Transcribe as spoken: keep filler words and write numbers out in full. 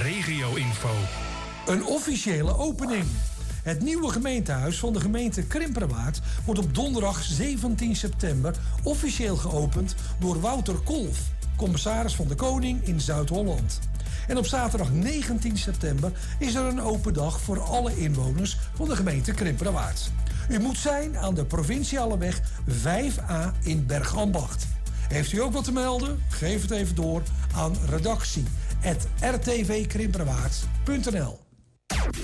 regio-info. Een officiële opening. Het nieuwe gemeentehuis van de gemeente Krimpenerwaard wordt op donderdag zeventien september officieel geopend door Wouter Kolff, commissaris van de Koning in Zuid-Holland. En op zaterdag negentien september is er een open dag voor alle inwoners van de gemeente Krimpenerwaard. U moet zijn aan de Provinciale weg vijf A in Bergambacht. Heeft u ook wat te melden? Geef het even door aan redactie at r t v krimpenerwaard punt n l.